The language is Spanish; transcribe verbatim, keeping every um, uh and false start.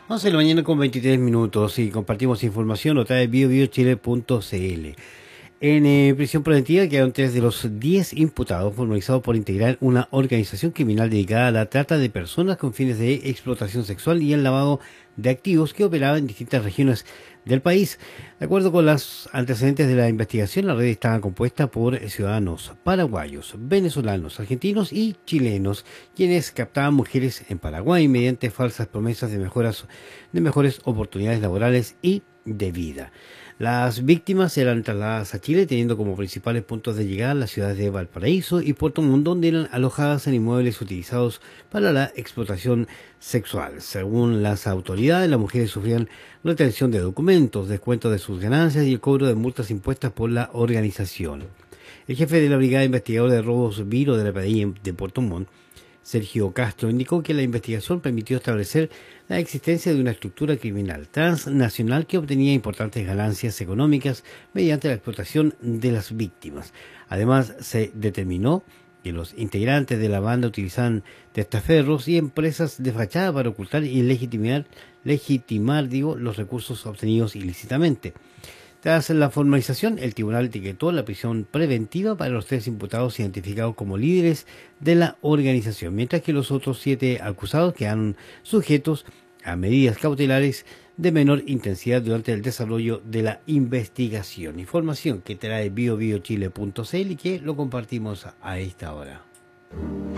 once de la mañana con veintitrés minutos y compartimos información a través de bio bio chile punto c l. En eh, prisión preventiva quedaron tres de los diez imputados formalizados por integrar una organización criminal dedicada a la trata de personas con fines de explotación sexual y el lavado de activos que operaba en distintas regiones del país. De acuerdo con los antecedentes de la investigación, la red estaba compuesta por ciudadanos paraguayos, venezolanos, argentinos y chilenos, quienes captaban mujeres en Paraguay mediante falsas promesas de mejoras, de mejores oportunidades laborales y de vida. Las víctimas eran trasladadas a Chile teniendo como principales puntos de llegada las ciudades de Valparaíso y Puerto Montt, donde eran alojadas en inmuebles utilizados para la explotación sexual. Según las autoridades, las mujeres sufrían retención de documentos, descuento de sus ganancias y el cobro de multas impuestas por la organización. El jefe de la Brigada Investigadora de Robos Viro de la P D I de Puerto Montt, Sergio Castro, indicó que la investigación permitió establecer la existencia de una estructura criminal transnacional que obtenía importantes ganancias económicas mediante la explotación de las víctimas. Además, se determinó que los integrantes de la banda utilizaban testaferros y empresas de fachada para ocultar y legitimar, legitimar digo, los recursos obtenidos ilícitamente. Tras la formalización, el tribunal etiquetó la prisión preventiva para los tres imputados identificados como líderes de la organización, mientras que los otros siete acusados quedaron sujetos a medidas cautelares de menor intensidad durante el desarrollo de la investigación. Información que trae bio bio chile punto c l y que lo compartimos a esta hora.